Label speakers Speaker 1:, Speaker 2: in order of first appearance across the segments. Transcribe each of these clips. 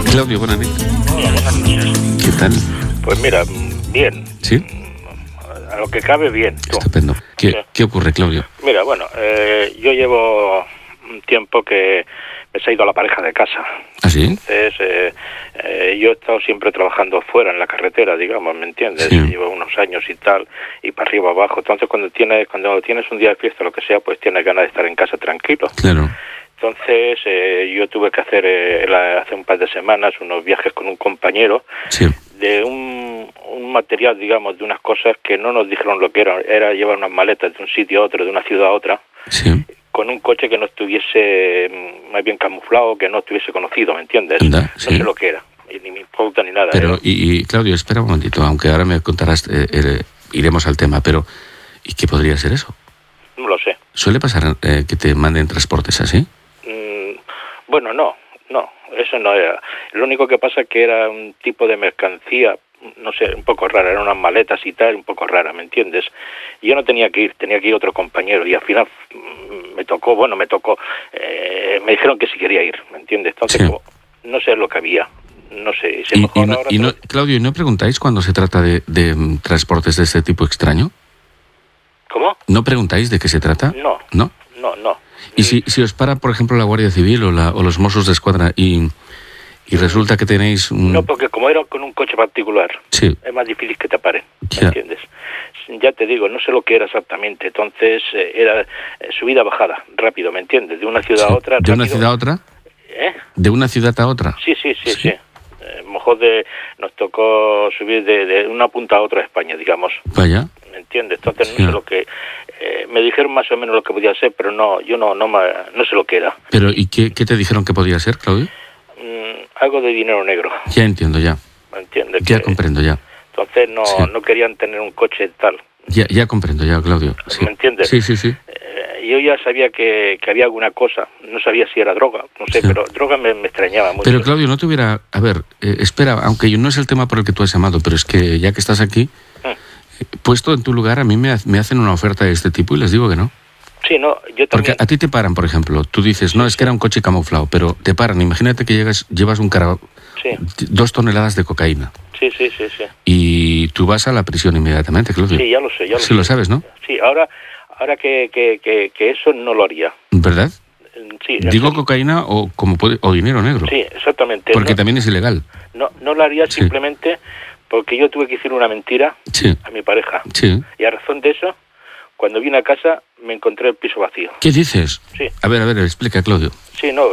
Speaker 1: Claudio, buenas noches.
Speaker 2: Hola, buenas noches.
Speaker 1: ¿Qué tal?
Speaker 2: Pues mira, bien.
Speaker 1: ¿Sí?
Speaker 2: A lo que cabe, bien. ¿Tú?
Speaker 1: Estupendo. ¿Qué ocurre, Claudio?
Speaker 2: Mira, bueno, yo llevo un tiempo que me se ha ido la pareja de casa.
Speaker 1: ¿Ah, sí?
Speaker 2: Entonces, yo he estado siempre trabajando fuera, en la carretera, digamos, ¿me entiendes?
Speaker 1: Sí.
Speaker 2: Llevo unos años y tal, y para arriba, abajo. Entonces, cuando tienes un día de fiesta o lo que sea, pues tienes ganas de estar en casa tranquilo.
Speaker 1: Claro.
Speaker 2: Entonces, yo tuve que hacer hace un par de semanas unos viajes con un compañero
Speaker 1: Sí.
Speaker 2: de un material, digamos, de unas cosas que no nos dijeron lo que era llevar unas maletas de un sitio a otro, de una ciudad a otra,
Speaker 1: Sí.
Speaker 2: con un coche que no estuviese más bien camuflado, que no estuviese conocido, ¿me entiendes?
Speaker 1: Anda,
Speaker 2: No
Speaker 1: sí.
Speaker 2: sé lo que era, ni me importa ni nada.
Speaker 1: Pero, y Claudio, espera un momentito, aunque ahora me contarás, iremos al tema, pero ¿y qué podría ser eso?
Speaker 2: No lo sé.
Speaker 1: ¿Suele pasar que te manden transportes así?
Speaker 2: Bueno, no, eso no era. Lo único que pasa es que era un tipo de mercancía, no sé, un poco rara, eran unas maletas y tal, un poco rara, ¿me entiendes? Y yo no tenía que ir otro compañero, y al final me dijeron que sí quería ir, ¿me entiendes? Entonces,
Speaker 1: Sí.
Speaker 2: como, no sé lo que había, no sé, si mejor ahora...
Speaker 1: Claudio, ¿y no preguntáis cuando se trata de transportes de este tipo extraño?
Speaker 2: ¿Cómo?
Speaker 1: ¿No preguntáis de qué se trata?
Speaker 2: No.
Speaker 1: ¿No?
Speaker 2: No.
Speaker 1: ¿Y si os para, por ejemplo, la Guardia Civil o los Mossos de Escuadra y resulta que tenéis...
Speaker 2: No, porque como era con un coche particular,
Speaker 1: Sí.
Speaker 2: es más difícil que te paren, ¿me
Speaker 1: Ya.
Speaker 2: entiendes? Ya te digo, no sé lo que era exactamente, entonces era subida-bajada, rápido, ¿me entiendes? De una ciudad
Speaker 1: Sí.
Speaker 2: a otra,
Speaker 1: ¿De una
Speaker 2: rápido.
Speaker 1: ciudad a otra?
Speaker 2: ¿Eh?
Speaker 1: ¿De una ciudad a otra?
Speaker 2: Sí. Mejor nos tocó subir de una punta a otra de España, digamos,
Speaker 1: Vaya.
Speaker 2: ¿me entiendes? Entonces
Speaker 1: Sí.
Speaker 2: no sé lo que... me dijeron más o menos lo que podía ser, pero no, yo no sé lo que era.
Speaker 1: Pero, ¿y qué te dijeron que podía ser, Claudio?
Speaker 2: Algo de dinero negro,
Speaker 1: Ya entiendo, ya.
Speaker 2: ¿me entiendes?
Speaker 1: Ya comprendo, ya.
Speaker 2: Entonces
Speaker 1: Sí.
Speaker 2: no querían tener un coche tal.
Speaker 1: Ya comprendo, ya, Claudio. Sí.
Speaker 2: ¿Me entiendes?
Speaker 1: Sí.
Speaker 2: Yo ya sabía que había alguna cosa, no sabía si era droga, no sé,
Speaker 1: Sí.
Speaker 2: pero droga me extrañaba mucho.
Speaker 1: Pero, Claudio, no te hubiera... A ver, espera, aunque no es el tema por el que tú has llamado, pero es que ya que estás aquí, puesto en tu lugar, a mí me hacen una oferta de este tipo y les digo que no.
Speaker 2: Sí, no, yo
Speaker 1: Porque
Speaker 2: también...
Speaker 1: a ti te paran, por ejemplo, tú dices, no, es que era un coche camuflado, pero te paran, imagínate que llevas un 2 toneladas de cocaína
Speaker 2: Sí.
Speaker 1: y tú vas a la prisión inmediatamente, Claudio.
Speaker 2: Sí, ya lo sé,
Speaker 1: Sí, lo sabes, ¿no?
Speaker 2: Sí, ahora que eso no lo haría.
Speaker 1: ¿Verdad?
Speaker 2: Sí,
Speaker 1: Digo
Speaker 2: sí,
Speaker 1: cocaína o dinero negro.
Speaker 2: sí, exactamente.
Speaker 1: Porque también es ilegal.
Speaker 2: No lo haría
Speaker 1: Sí.
Speaker 2: simplemente porque yo tuve que decir una mentira
Speaker 1: Sí,
Speaker 2: a mi pareja.
Speaker 1: sí.
Speaker 2: Y a razón de eso, cuando vine a casa, me encontré el piso vacío.
Speaker 1: ¿Qué dices?
Speaker 2: Sí.
Speaker 1: A ver, explica, Claudio.
Speaker 2: Sí, no,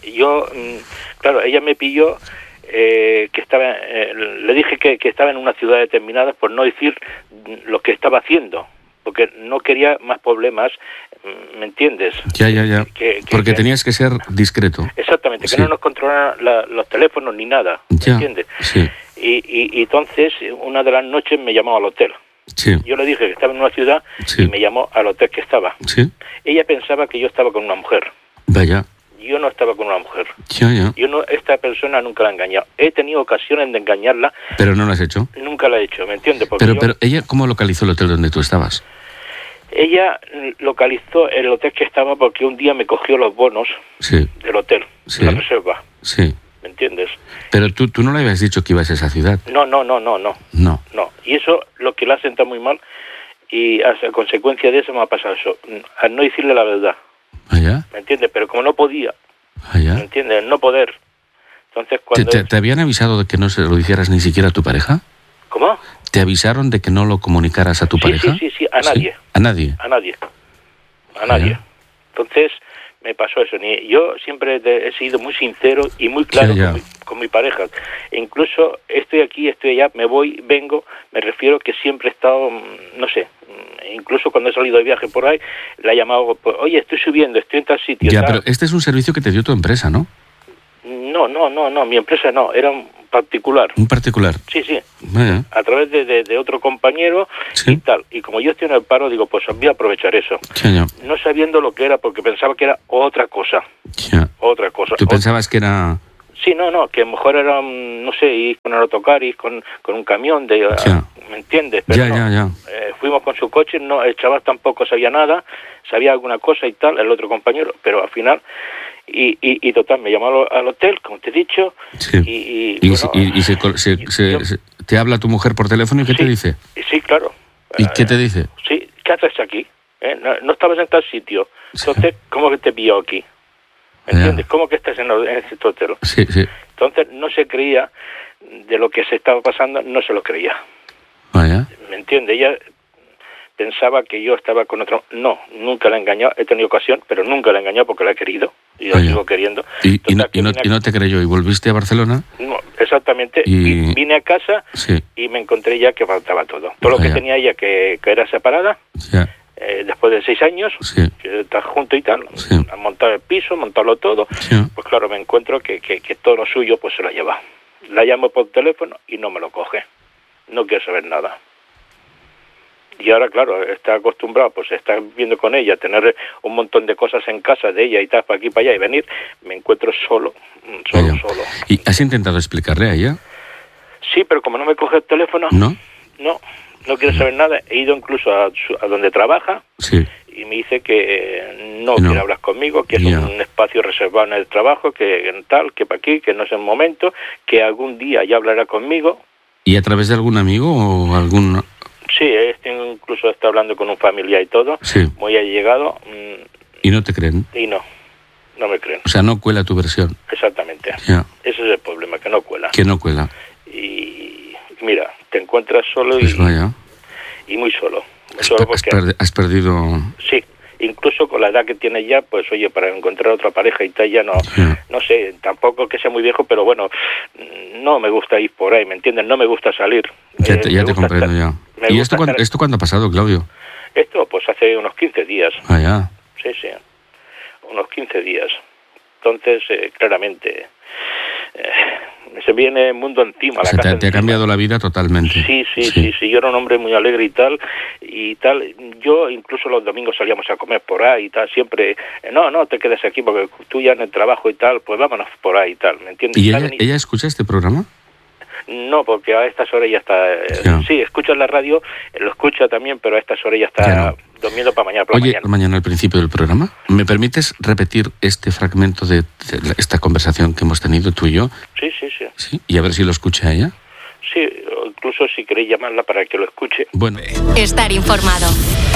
Speaker 2: claro, ella me pilló que estaba, le dije que estaba en una ciudad determinada por no decir lo que estaba haciendo, porque no quería más problemas, ¿me entiendes?
Speaker 1: Ya. Porque
Speaker 2: que-
Speaker 1: tenías que ser discreto.
Speaker 2: Exactamente,
Speaker 1: Sí.
Speaker 2: que no nos controlaran los teléfonos ni nada, ¿me
Speaker 1: Ya.
Speaker 2: entiendes?
Speaker 1: Sí,
Speaker 2: Y entonces, una de las noches me llamó al hotel.
Speaker 1: sí,
Speaker 2: Yo le dije que estaba en una ciudad
Speaker 1: Sí.
Speaker 2: y me llamó al hotel que estaba.
Speaker 1: sí.
Speaker 2: Ella pensaba que yo estaba con una mujer.
Speaker 1: Vaya.
Speaker 2: Yo no estaba con una mujer.
Speaker 1: Ya.
Speaker 2: Esta persona nunca la he engañado. He tenido ocasiones de engañarla,
Speaker 1: Pero no lo has hecho.
Speaker 2: nunca la he hecho, ¿me entiendes? Porque
Speaker 1: Pero ella, ¿cómo localizó el hotel donde tú estabas?
Speaker 2: ella localizó el hotel que estaba porque un día me cogió los bonos
Speaker 1: Sí,
Speaker 2: del hotel,
Speaker 1: Sí.
Speaker 2: la reserva,
Speaker 1: sí.
Speaker 2: ¿me entiendes?
Speaker 1: Pero tú no le habías dicho que ibas a esa ciudad.
Speaker 2: No.
Speaker 1: No.
Speaker 2: Y eso lo que la ha sentado muy mal y a consecuencia de eso me ha pasado eso, al no decirle la verdad,
Speaker 1: Vaya.
Speaker 2: ¿me entiendes? Pero como no podía, ¿me
Speaker 1: Vaya.
Speaker 2: entiendes? No poder. Entonces cuando...
Speaker 1: ¿Te habían avisado de que no se lo dijeras ni siquiera a tu pareja?
Speaker 2: ¿Cómo?
Speaker 1: ¿Te avisaron de que no lo comunicaras a tu pareja?
Speaker 2: Sí, a nadie.
Speaker 1: ¿A nadie?
Speaker 2: A nadie. Entonces me pasó eso. Yo siempre he sido muy sincero y muy claro
Speaker 1: Ya.
Speaker 2: con mi pareja. E incluso estoy aquí, estoy allá, me voy, vengo, me refiero que siempre he estado, no sé, incluso cuando he salido de viaje por ahí, la he llamado, pues, oye, estoy subiendo, estoy en tal sitio.
Speaker 1: Ya,
Speaker 2: tal.
Speaker 1: pero este es un servicio que te dio tu empresa, ¿no?
Speaker 2: No, mi empresa no, era un particular.
Speaker 1: Un particular.
Speaker 2: Sí,
Speaker 1: Vaya.
Speaker 2: a través de otro compañero
Speaker 1: Sí.
Speaker 2: y tal. Y como yo estoy en el paro, digo, pues voy a aprovechar eso.
Speaker 1: Ya.
Speaker 2: No sabiendo lo que era, porque pensaba que era otra cosa.
Speaker 1: ¿Tú pensabas que era...?
Speaker 2: Sí, no, que mejor era, no sé, ir con el autocar, ir con un camión,
Speaker 1: Ya.
Speaker 2: ¿me entiendes? Pero
Speaker 1: Ya.
Speaker 2: fuimos con su coche, no, el chaval tampoco sabía nada, sabía alguna cosa y tal, el otro compañero, pero al final, Y total, me llamó al hotel, como te he dicho.
Speaker 1: Sí. ¿Te habla tu mujer por teléfono y qué te dice?
Speaker 2: Sí, claro.
Speaker 1: ¿Y qué te dice?
Speaker 2: Sí, ¿qué haces aquí? No estabas en tal sitio. Entonces, ¿cómo que te pilló aquí? ¿Entiendes? ¿Cómo que estás en este hotel?
Speaker 1: Sí.
Speaker 2: Entonces, no se creía de lo que se estaba pasando, no se lo creía.
Speaker 1: Vaya.
Speaker 2: ¿Me entiendes? Ella pensaba que yo estaba con otro. No, nunca la he engañado. He tenido ocasión, pero nunca la he engañado porque la he querido. Y la sigo queriendo.
Speaker 1: ¿Y no te creyó? ¿Y volviste a Barcelona?
Speaker 2: No, exactamente. Vine a casa y me encontré ya que faltaba todo. Todo lo que tenía ella, que era separada, después de 6 años, que está junto y tal, han montado el piso, montarlo todo, pues claro, me encuentro que todo lo suyo pues se lo lleva. La llamo por teléfono y no me lo coge. No quiero saber nada. Y ahora, claro, está acostumbrado, pues estar viendo con ella, tener un montón de cosas en casa de ella y tal, para aquí, para allá, y venir, me encuentro solo.
Speaker 1: ¿Y has intentado explicarle a ella?
Speaker 2: Sí, pero como no me coge el teléfono, no quiero saber nada. He ido incluso a donde trabaja y me dice que no quiere hablar conmigo, que es un espacio reservado en el trabajo, que tal, que para aquí, que no es el momento, que algún día ya hablará conmigo.
Speaker 1: ¿Y a través de algún amigo o algún...?
Speaker 2: Sí, incluso está hablando con un familiar y todo, muy allegado.
Speaker 1: ¿Y no te creen?
Speaker 2: Y no me creen.
Speaker 1: O sea, no cuela tu versión.
Speaker 2: Exactamente. Ese es el problema, que no cuela.
Speaker 1: Que no cuela.
Speaker 2: Y mira, te encuentras solo y muy solo.
Speaker 1: Has perdido...
Speaker 2: Sí, incluso con la edad que tiene ya, pues oye, para encontrar otra pareja y tal, ya no sé, tampoco que sea muy viejo, pero bueno, no me gusta ir por ahí, ¿me entiendes? No me gusta salir.
Speaker 1: Ya te comprendo ya. ¿Y esto cuándo ha pasado, Claudio?
Speaker 2: Esto, pues hace unos 15 días. Sí, unos 15 días. Entonces, claramente, se viene el mundo encima.
Speaker 1: Te ha cambiado la vida totalmente.
Speaker 2: Sí. Yo era un hombre muy alegre y tal. Yo incluso los domingos salíamos a comer por ahí y tal. Siempre, no te quedes aquí porque tú ya en el trabajo y tal, pues vámonos por ahí y tal, ¿me entiendes?
Speaker 1: ¿Y ella escucha este programa?
Speaker 2: No, porque a estas horas ya está... Sí, escucha la radio, lo escucha también, pero a estas horas ya está durmiendo para mañana.
Speaker 1: Mañana al principio del programa, ¿me permites repetir este fragmento de esta conversación que hemos tenido tú y yo? Sí. Y a ver si lo escucha ella.
Speaker 2: Sí, incluso si queréis llamarla para que lo escuche.
Speaker 1: Bueno.
Speaker 3: Estar informado.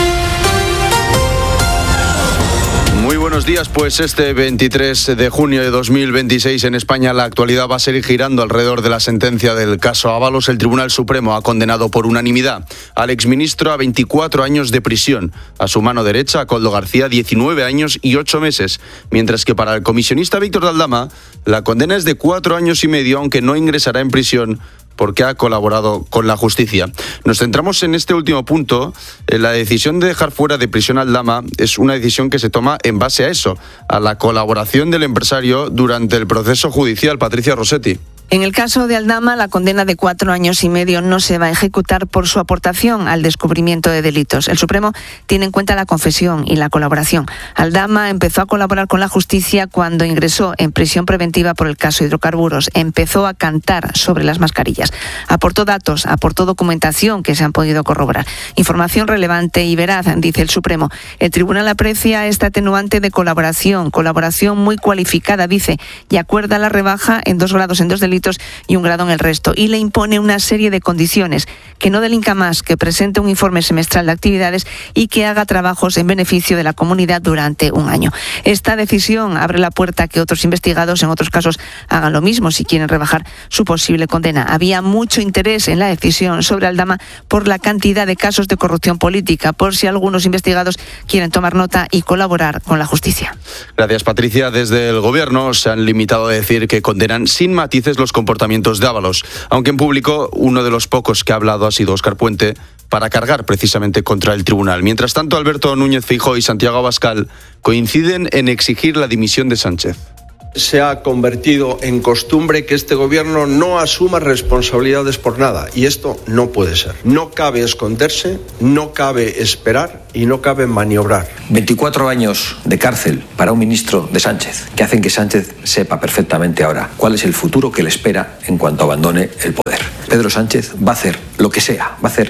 Speaker 4: Muy buenos días, pues este 23 de junio de 2026 en España la actualidad va a seguir girando alrededor de la sentencia del caso Ábalos. El Tribunal Supremo ha condenado por unanimidad al exministro a 24 años de prisión, a su mano derecha, a Koldo García, 19 años y 8 meses, mientras que para el comisionista Víctor de Aldama la condena es de 4 años y medio, aunque no ingresará en prisión porque ha colaborado con la justicia. Nos centramos en este último punto. La decisión de dejar fuera de prisión a Aldama es una decisión que se toma en base a eso, a la colaboración del empresario durante el proceso judicial. Patricia Rossetti.
Speaker 5: En el caso de Aldama, la condena de 4 años y medio no se va a ejecutar por su aportación al descubrimiento de delitos. El Supremo tiene en cuenta la confesión y la colaboración. Aldama empezó a colaborar con la justicia cuando ingresó en prisión preventiva por el caso hidrocarburos. Empezó a cantar sobre las mascarillas. Aportó datos, aportó documentación que se han podido corroborar. Información relevante y veraz, dice el Supremo. El tribunal aprecia esta atenuante de colaboración muy cualificada, dice, y acuerda la rebaja en 2 grados en 2 delitos y 1 grado en el resto, y le impone una serie de condiciones: que no delinca más, que presente un informe semestral de actividades y que haga trabajos en beneficio de la comunidad durante 1 año. Esta decisión abre la puerta a que otros investigados en otros casos hagan lo mismo si quieren rebajar su posible condena. Había mucho interés en la decisión sobre Aldama por la cantidad de casos de corrupción política, por si algunos investigados quieren tomar nota y colaborar con la justicia.
Speaker 4: Gracias, Patricia. Desde el Gobierno se han limitado a decir que condenan sin matices los comportamientos de Ábalos, aunque en público uno de los pocos que ha hablado ha sido Óscar Puente, para cargar precisamente contra el tribunal. Mientras tanto, Alberto Núñez Feijóo y Santiago Abascal coinciden en exigir la dimisión de Sánchez.
Speaker 6: Se ha convertido en costumbre que este gobierno no asuma responsabilidades por nada, y esto no puede ser. No cabe esconderse, no cabe esperar y no cabe maniobrar.
Speaker 7: 24 años de cárcel para un ministro de Sánchez, que hacen que Sánchez sepa perfectamente ahora cuál es el futuro que le espera en cuanto abandone el poder. Pedro Sánchez va a hacer lo que sea, va a hacer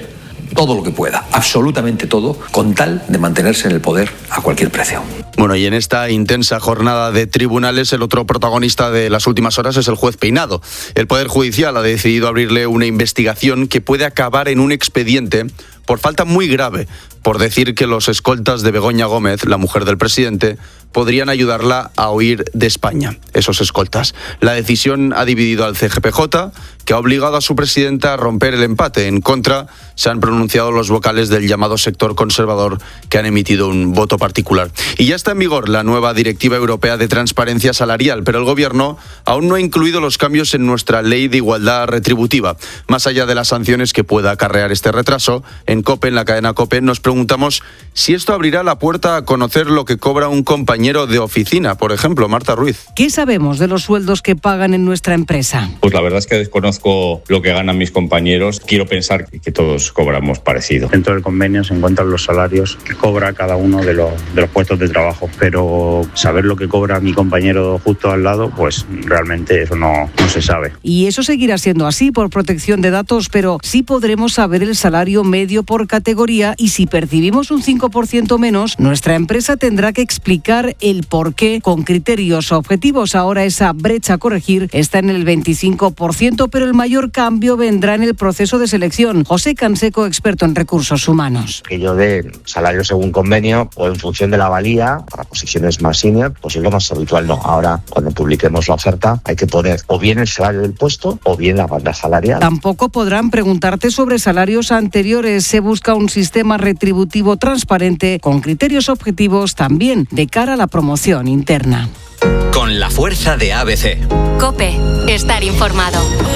Speaker 7: todo lo que pueda, absolutamente todo, con tal de mantenerse en el poder a cualquier precio.
Speaker 4: Bueno, y en esta intensa jornada de tribunales, el otro protagonista de las últimas horas es el juez Peinado. El Poder Judicial ha decidido abrirle una investigación que puede acabar en un expediente por falta muy grave, por decir que los escoltas de Begoña Gómez, la mujer del presidente, podrían ayudarla a huir de España, esos escoltas. La decisión ha dividido al CGPJ, que ha obligado a su presidenta a romper el empate. En contra se han pronunciado los vocales del llamado sector conservador, que han emitido un voto particular. Y ya está en vigor la nueva Directiva Europea de Transparencia Salarial, pero el Gobierno aún no ha incluido los cambios en nuestra Ley de Igualdad Retributiva. Más allá de las sanciones que pueda acarrear este retraso, en COPE, en la cadena COPE, nos preguntamos si esto abrirá la puerta a conocer lo que cobra un compañero de oficina, por ejemplo. Marta Ruiz.
Speaker 3: ¿Qué sabemos de los sueldos que pagan en nuestra empresa?
Speaker 8: Pues la verdad es que desconozco lo que ganan mis compañeros. Quiero pensar que todos cobramos parecido.
Speaker 9: Dentro del convenio se encuentran los salarios que cobra cada uno de los puestos de trabajo, pero saber lo que cobra mi compañero justo al lado, pues realmente eso no se sabe.
Speaker 3: Y eso seguirá siendo así por protección de datos, pero sí podremos saber el salario medio por categoría, y si percibimos un 5% menos, nuestra empresa tendrá que explicar el por qué con criterios objetivos. Ahora esa brecha a corregir está en el 25%, pero el mayor cambio vendrá en el proceso de selección. José Canseco, experto en recursos humanos.
Speaker 10: Que yo dé salario según convenio o en función de la valía, para posiciones más senior, pues es lo más habitual. No, ahora cuando publiquemos la oferta hay que poner o bien el salario del puesto o bien la banda salarial.
Speaker 3: Tampoco podrán preguntarte sobre salarios anteriores. Se busca un sistema retributivo transparente con criterios objetivos también de cara a la promoción interna.
Speaker 11: Con la fuerza de ABC.
Speaker 12: COPE. Estar informado.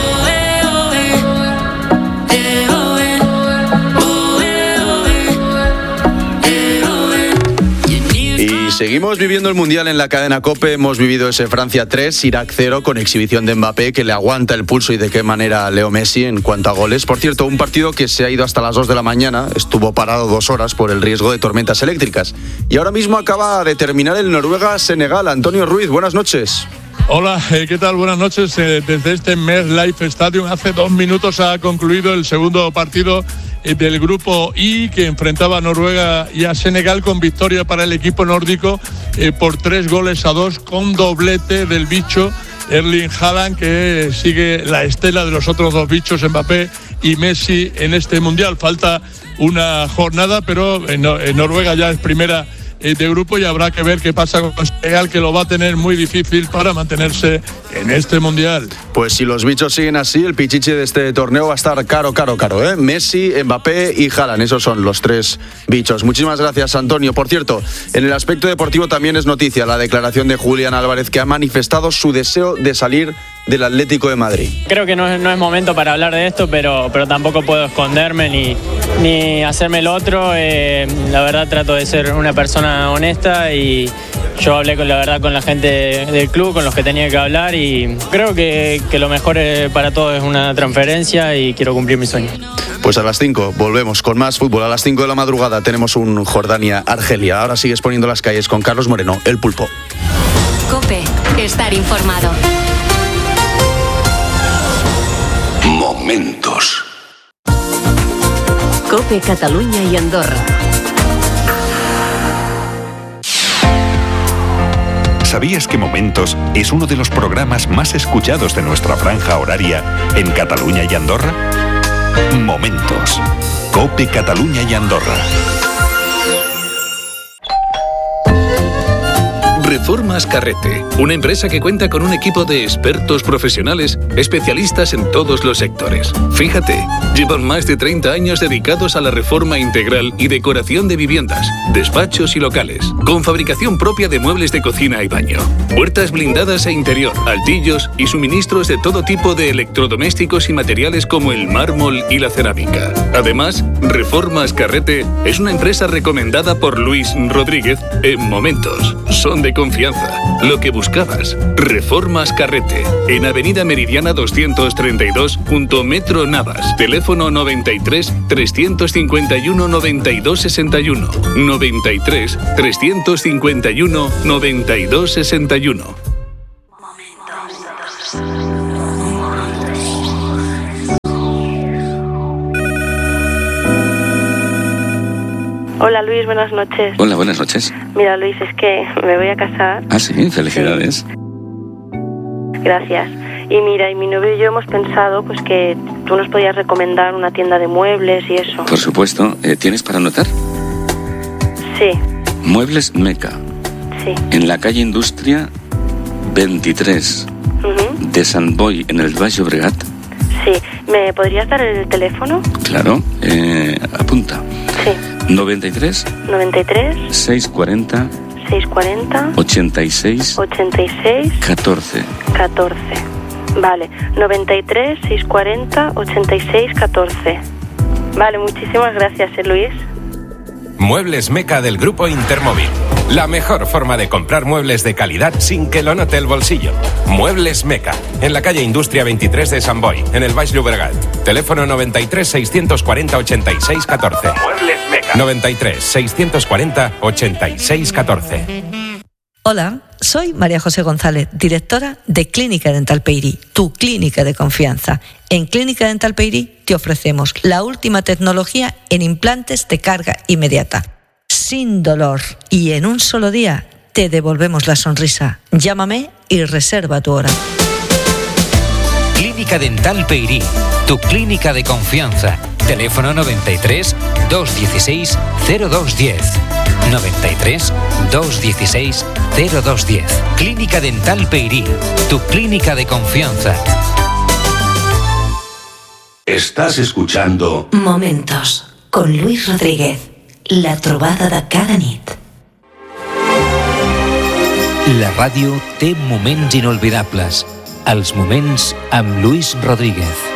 Speaker 4: Y seguimos viviendo el Mundial en la cadena COPE. Hemos vivido ese Francia 3, Irak 0 con exhibición de Mbappé, que le aguanta el pulso, y de qué manera a Leo Messi en cuanto a goles. Por cierto, un partido que se ha ido hasta las 2 de la mañana, estuvo parado 2 horas por el riesgo de tormentas eléctricas. Y ahora mismo acaba de terminar el Noruega-Senegal. Antonio Ruiz, buenas noches.
Speaker 13: Hola, ¿qué tal? Buenas noches. Desde este MetLife Stadium, hace 2 minutos ha concluido el segundo partido del grupo I, que enfrentaba a Noruega y a Senegal, con victoria para el equipo nórdico por 3-2, con doblete del bicho Erling Haaland, que sigue la estela de los otros 2 bichos, Mbappé y Messi, en este Mundial. Falta una jornada, pero en Noruega ya es primera de grupo, y habrá que ver qué pasa con Senegal, que lo va a tener muy difícil para mantenerse en este Mundial.
Speaker 4: Pues si los bichos siguen así, el pichichi de este torneo va a estar caro, ¿eh? Messi, Mbappé y Haaland, esos son los 3 bichos. Muchísimas gracias, Antonio. Por cierto, en el aspecto deportivo también es noticia la declaración de Julián Álvarez, que ha manifestado su deseo de salir del Atlético de Madrid.
Speaker 14: Creo que no es momento para hablar de esto, pero tampoco puedo esconderme ni hacerme el otro. La verdad, trato de ser una persona honesta, y yo hablé con la gente del club, con los que tenía que hablar, y creo que lo mejor para todos es una transferencia, y quiero cumplir mi sueño.
Speaker 4: Pues a las 5 volvemos con más fútbol. A las 5 de la madrugada tenemos un Jordania-Argelia. Ahora sigues poniendo las calles con Carlos Moreno, el Pulpo.
Speaker 12: COPE. Estar informado.
Speaker 11: Momentos.
Speaker 12: COPE Catalunya y Andorra.
Speaker 15: ¿Sabías que Momentos es uno de los programas más escuchados de nuestra franja horaria en Cataluña y Andorra? Momentos. COPE Cataluña y Andorra.
Speaker 16: Reformas Carrete, una empresa que cuenta con un equipo de expertos profesionales especialistas en todos los sectores. Fíjate, llevan más de 30 años dedicados a la reforma integral y decoración de viviendas, despachos y locales, con fabricación propia de muebles de cocina y baño, puertas blindadas e interior, altillos y suministros de todo tipo de electrodomésticos y materiales como el mármol y la cerámica. Además, Reformas Carrete es una empresa recomendada por Luis Rodríguez en Momentos. Son de confianza. Lo que buscabas. Reformas Carrete. En Avenida Meridiana 232, junto Metro Navas. Teléfono 93 351 92 61. 93 351 92 61.
Speaker 17: Hola Luis, buenas noches.
Speaker 1: Hola, buenas noches.
Speaker 17: Mira Luis, es que me voy a casar.
Speaker 1: Ah, sí, felicidades.
Speaker 17: Sí. Gracias. Y mira, y mi novio y yo hemos pensado pues que tú nos podías recomendar una tienda de muebles y eso.
Speaker 1: Por supuesto. ¿Tienes para anotar?
Speaker 17: Sí.
Speaker 1: Muebles Meca.
Speaker 17: Sí.
Speaker 1: En la calle Industria 23 de Sant Boi, en el Baix Llobregat.
Speaker 17: Sí. ¿Me podrías dar el teléfono?
Speaker 1: Claro. Apunta.
Speaker 17: Sí.
Speaker 1: 93 640 86 14.
Speaker 17: Vale, 93 640 86 14. Vale, muchísimas gracias, Luis.
Speaker 18: Muebles Meca del Grupo Intermóvil. La mejor forma de comprar muebles de calidad sin que lo note el bolsillo. Muebles Meca, en la calle Industria 23 de Sant Boi, en el Baix Llobregat. Teléfono 93 640 86 14. Muebles Meca. 93 640 86 14.
Speaker 19: Hola, soy María José González, directora de Clínica Dental Peyrí, tu clínica de confianza. En Clínica Dental Peyrí te ofrecemos la última tecnología en implantes de carga inmediata, sin dolor, y en un solo día te devolvemos la sonrisa. Llámame y reserva tu hora.
Speaker 20: Clínica Dental Peyrí, tu clínica de confianza. Teléfono 93 216 0210. 93 216 0210. Clínica Dental Peyrí, tu clínica de confianza.
Speaker 15: Estás escuchando
Speaker 12: Momentos con Luis Rodríguez. La trobada de cada nit.
Speaker 20: La ràdio té moments inolvidables. Els moments amb Luis Rodríguez.